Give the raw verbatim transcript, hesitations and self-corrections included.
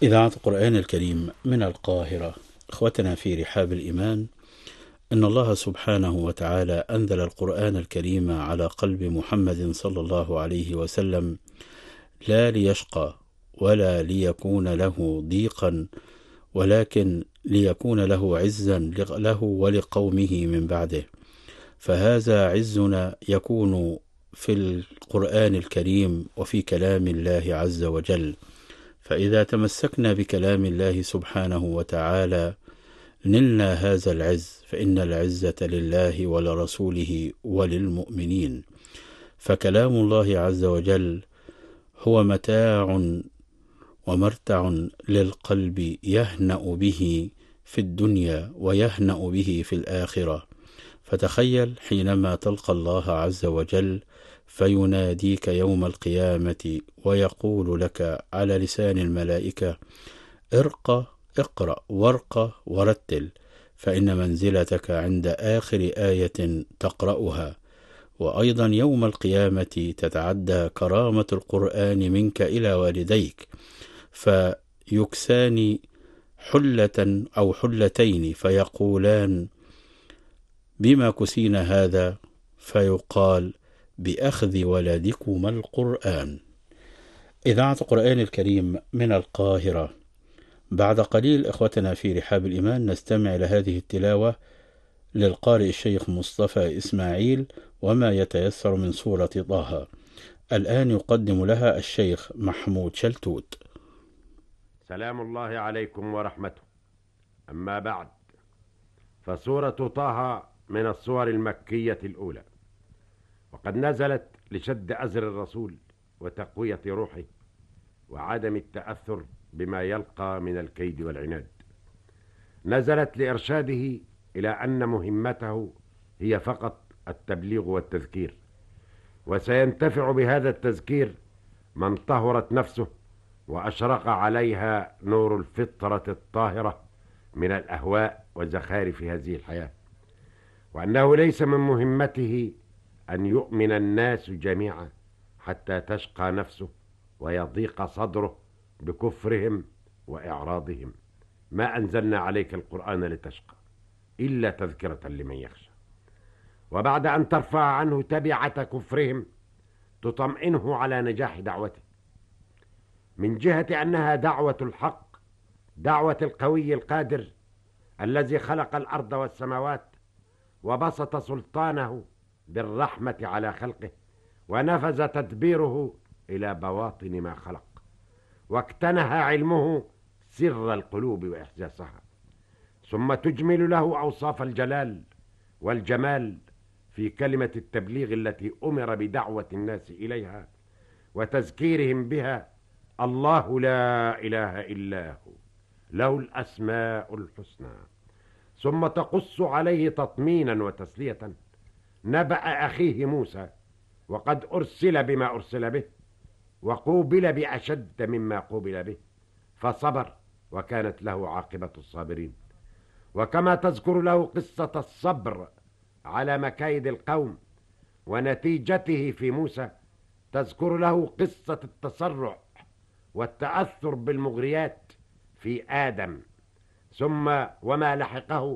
إذاعة القرآن الكريم من القاهرة. إخوتنا في رحاب الإيمان، إن الله سبحانه وتعالى أنزل القرآن الكريم على قلب محمد صلى الله عليه وسلم لا ليشقى ولا ليكون له ضيقا، ولكن ليكون له عزا له ولقومه من بعده. فهذا عزنا يكون في القرآن الكريم وفي كلام الله عز وجل. فإذا تمسكنا بكلام الله سبحانه وتعالى نلنا هذا العز، فإن العزة لله ولرسوله وللمؤمنين. فكلام الله عز وجل هو متاع ومرتع للقلب يهنأ به في الدنيا ويهنأ به في الآخرة. فتخيل حينما تلقى الله عز وجل فيناديك يوم القيامة ويقول لك على لسان الملائكة: ارق اقرأ وارق ورتل، فإن منزلتك عند آخر آية تقرأها. وأيضا يوم القيامة تتعدى كرامة القرآن منك إلى والديك، فيكسان حلة أو حلتين فيقولان: بما كسين هذا؟ فيقال: بأخذ ولدكما القرآن. إذاعة القرآن الكريم من القاهرة. بعد قليل إخوتنا في رحاب الإيمان نستمع إلى هذه التلاوة للقارئ الشيخ مصطفى إسماعيل وما يتيسر من سورة طه. الآن يقدم لها الشيخ محمود شلتوت. سلام الله عليكم ورحمته. أما بعد، فسورة طه من السور المكية الأولى، وقد نزلت لشد أزر الرسول وتقوية روحه وعدم التأثر بما يلقى من الكيد والعناد. نزلت لإرشاده إلى أن مهمته هي فقط التبليغ والتذكير، وسينتفع بهذا التذكير من طهرت نفسه وأشرق عليها نور الفطرة الطاهرة من الأهواء وزخارف هذه الحياة، وأنه ليس من مهمته أن يؤمن الناس جميعا حتى تشقى نفسه ويضيق صدره بكفرهم وإعراضهم. ما أنزلنا عليك القرآن لتشقى إلا تذكرة لمن يخشى. وبعد أن ترفع عنه تبعة كفرهم تطمئنه على نجاح دعوته، من جهة أنها دعوة الحق، دعوة القوي القادر الذي خلق الأرض والسماوات وبسط سلطانه بالرحمة على خلقه ونفذ تدبيره إلى بواطن ما خلق، واكتنها علمه سر القلوب وإحساسها، ثم تجمل له أوصاف الجلال والجمال في كلمة التبليغ التي أمر بدعوة الناس إليها وتذكيرهم بها: الله لا إله إلا هو له الأسماء الحسنى. ثم تقص عليه تطمينا وتسلية نبأ أخيه موسى، وقد أرسل بما أرسل به وقوبل بأشد مما قوبل به، فصبر وكانت له عاقبة الصابرين. وكما تذكر له قصة الصبر على مكايد القوم ونتيجته في موسى، تذكر له قصة التسرع والتأثر بالمغريات في آدم، ثم وما لحقه